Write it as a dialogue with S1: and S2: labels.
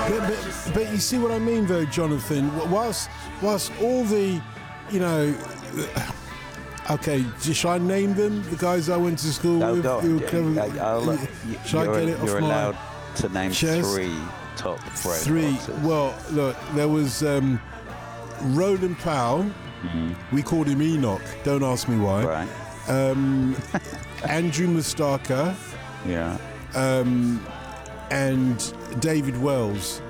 S1: But you see what I mean, though, Jonathan. Whilst all the, you know, okay, should I name them? The guys I went to school with.
S2: Should
S1: I get it off
S2: you're
S1: my
S2: allowed to name
S1: chest?
S2: 3 top brain
S1: Three.
S2: boxers.
S1: Well, look, there was Roland Powell. We called him Enoch. Don't ask me why.
S2: Right.
S1: Andrew Mustaka.
S2: Yeah.
S1: And David Wells.